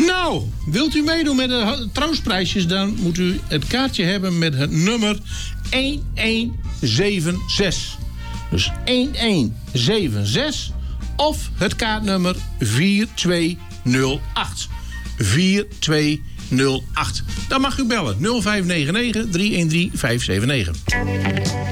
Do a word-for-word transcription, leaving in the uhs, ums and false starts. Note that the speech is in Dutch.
Nou, wilt u meedoen met de troostprijsjes... dan moet u het kaartje hebben met het nummer een een zeven zes. Dus een een zeven zes of het kaartnummer vier twee nul acht. vier twee nul acht. Dan mag u bellen nul vijf negen negen, drie een drie, vijf zeven negen.